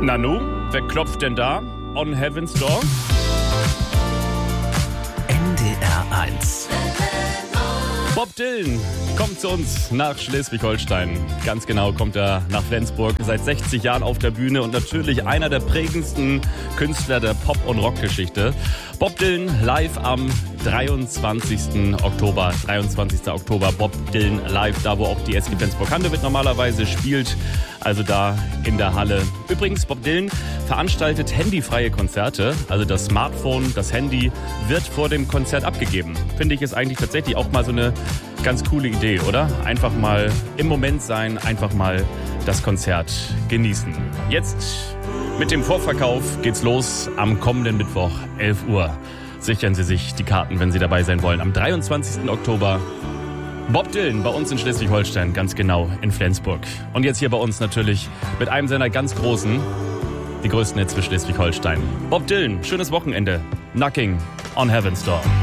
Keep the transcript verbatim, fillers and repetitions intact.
Nanu, wer klopft denn da? On Heaven's Door? N D R eins. Bob Dylan kommt zu uns nach Schleswig-Holstein. Ganz genau kommt er nach Flensburg. Seit sechzig Jahren auf der Bühne und natürlich einer der prägendsten Künstler der Pop- und Rockgeschichte. Bob Dylan live am dreiundzwanzigsten Oktober. dreiundzwanzigsten Oktober Bob Dylan live, da wo auch die S G Flensburg-Handewitt normalerweise spielt. Also da in der Halle. Übrigens, Bob Dylan veranstaltet handyfreie Konzerte. Also das Smartphone, das Handy wird vor dem Konzert abgegeben. Finde ich ist eigentlich tatsächlich auch mal so eine ganz coole Idee, oder? Einfach mal im Moment sein, einfach mal das Konzert genießen. Jetzt mit dem Vorverkauf geht's los am kommenden Mittwoch, elf Uhr. Sichern Sie sich die Karten, wenn Sie dabei sein wollen. Am dreiundzwanzigsten Oktober Bob Dylan bei uns in Schleswig-Holstein, ganz genau in Flensburg. Und jetzt hier bei uns natürlich mit einem seiner ganz großen, die größten Hits für Schleswig-Holstein. Bob Dylan, schönes Wochenende. Knocking on Heaven's Door.